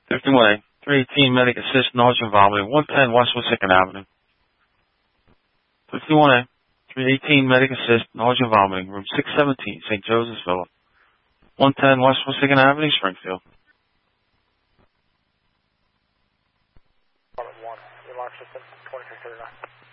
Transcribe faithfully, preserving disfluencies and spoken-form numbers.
fifty-one A, three eighteen Medic Assist, nausea and vomiting, one ten Westwood second Avenue. fifty-one A, three eighteen Medic Assist, nausea and vomiting, room six seventeen, Saint Joseph's Villa. one ten Westwood second Avenue, Springfield. one, your lock system, twenty-six thirty-nine.